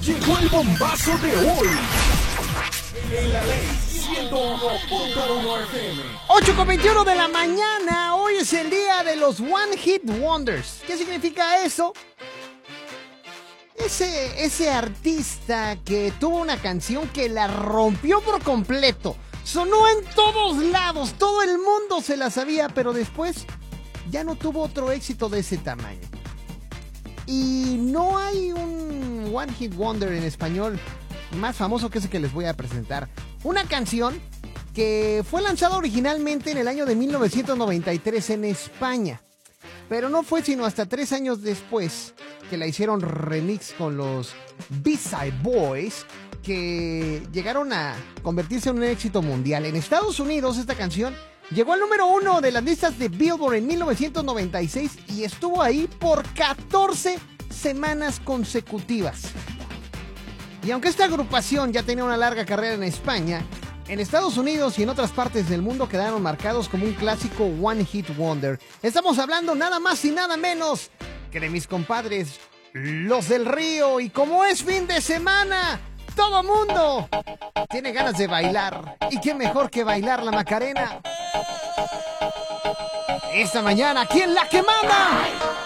Llegó el bombazo de hoy. En la ley 101.1 FM. 8:21 de la mañana. Hoy es el día de los One Hit Wonders. ¿Qué significa eso? Ese artista que tuvo una canción que la rompió por completo. Sonó en todos lados, todo el mundo se la sabía, pero después ya no tuvo otro éxito de ese tamaño. Y no hay un One Hit Wonder en español más famoso que ese que les voy a presentar. Una canción que fue lanzada originalmente en el año de 1993 en España, pero no fue sino hasta 3 años después que la hicieron remix con los B-Side Boys, que llegaron a convertirse en un éxito mundial. En Estados Unidos esta canción llegó al número 1 de las listas de Billboard en 1996 y estuvo ahí por 14 semanas consecutivas. Y aunque esta agrupación ya tenía una larga carrera en España, en Estados Unidos y en otras partes del mundo quedaron marcados como un clásico One Hit Wonder. Estamos hablando nada más y nada menos que de mis compadres, los del Río. Y como es fin de semana, todo mundo tiene ganas de bailar. Y qué mejor que bailar la Macarena esta mañana aquí en La Que Manda.